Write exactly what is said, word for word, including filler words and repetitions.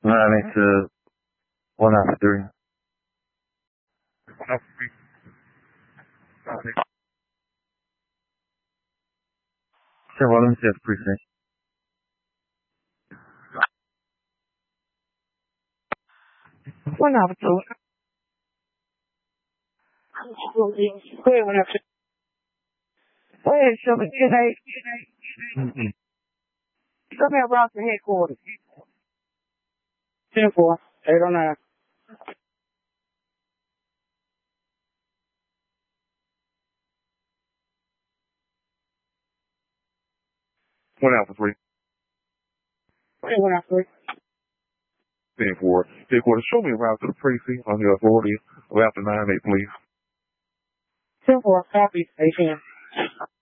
Nine to one after three. One after three. Sure, well, let me see the precinct. One after two. Go ahead, one after. Go ahead, show me. Mm-hmm. Show me around the headquarters. ten four, eight oh nine. One after three. Okay, one after three. ten four. Headquarters, show me around to the precinct on the authority of after nine eight, please. ten four, copy, eight ten.